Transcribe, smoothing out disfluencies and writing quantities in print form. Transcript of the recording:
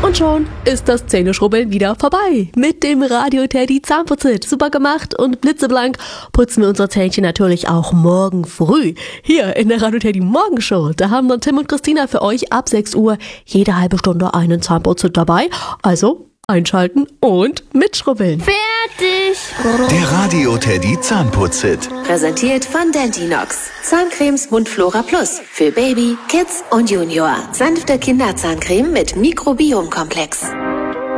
Und schon ist das Zähneschrubbeln wieder vorbei. Mit dem Radio Teddy Zahnputzhit. Super gemacht und blitzeblank putzen wir unsere Zähnchen natürlich auch morgen früh. Hier in der Radio Teddy Morgenshow. Da haben dann Tim und Christina für euch ab 6 Uhr jede halbe Stunde einen Zahnputzhit dabei. Also einschalten und mitschrubbeln. Fertig! Der Radio Teddy Zahnputzhit. Präsentiert von Dentinox. Zahncremes Mundflora Plus. Für Baby, Kids und Junior. Sanfte Kinderzahncreme mit Mikrobiomkomplex.